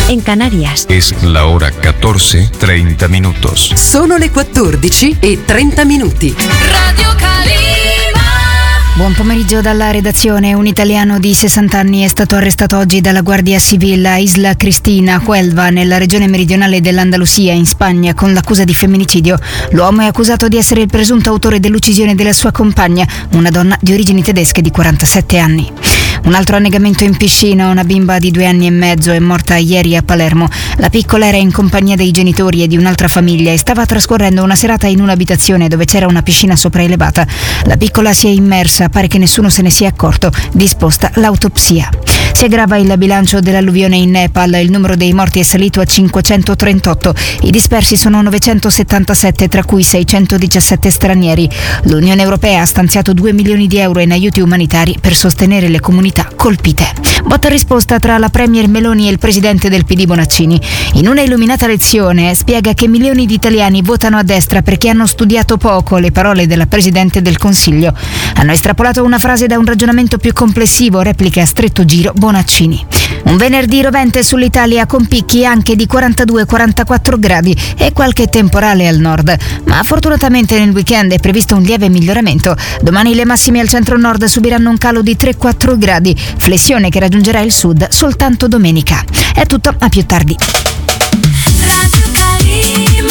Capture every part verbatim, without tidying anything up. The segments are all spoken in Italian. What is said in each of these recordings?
en Canarias. Es la hora catorce treinta minutos. Sono le quattordici e trenta minuti. Radio Calima. Buon pomeriggio dalla redazione. Un italiano di sessanta anni è stato arrestato oggi dalla Guardia Civile a Isla Cristina, Huelva, nella regione meridionale dell'Andalusia, in Spagna, con l'accusa di femminicidio. L'uomo è accusato di essere il presunto autore dell'uccisione della sua compagna, una donna di origini tedesche di quarantasette anni. Un altro annegamento in piscina. Una bimba di due anni e mezzo è morta ieri a Palermo. La piccola era in compagnia dei genitori e di un'altra famiglia e stava trascorrendo una serata in un'abitazione dove c'era una piscina sopraelevata. La piccola si è immersa, pare che nessuno se ne sia accorto. Disposta l'autopsia. Si aggrava il bilancio dell'alluvione in Nepal. Il numero dei morti è salito a cinquecentotrentotto. I dispersi sono novecentosettantasette, tra cui seicentodiciassette stranieri. L'Unione Europea ha stanziato due milioni di euro in aiuti umanitari per sostenere le comunità colpite. Botta risposta tra la premier Meloni e il presidente del P D Bonaccini. In una illuminata lezione spiega che milioni di italiani votano a destra perché hanno studiato poco le parole della presidente del Consiglio. Hanno estrapolato una frase da un ragionamento più complessivo, replica a stretto giro Bonaccini. Un venerdì rovente sull'Italia con picchi anche di quarantadue quarantaquattro gradi e qualche temporale al nord, ma fortunatamente nel weekend è previsto un lieve miglioramento. Domani le massime al centro-nord subiranno un calo di tre quattro gradi, flessione che raggiungerà il sud soltanto domenica. È tutto, a più tardi. Radio Calima.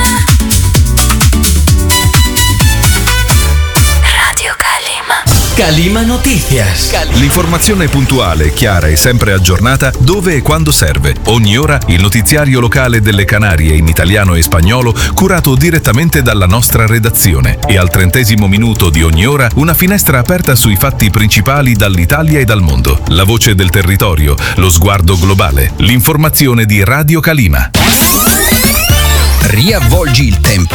Radio Calima. Calima Noticias. L'informazione puntuale, chiara e sempre aggiornata dove e quando serve. Ogni ora il notiziario locale delle Canarie in italiano e spagnolo curato direttamente dalla nostra redazione. E al trentesimo minuto di ogni ora una finestra aperta sui fatti principali dall'Italia e dal mondo. La voce del territorio, lo sguardo globale. L'informazione di Radio Calima. Riavvolgi il tempo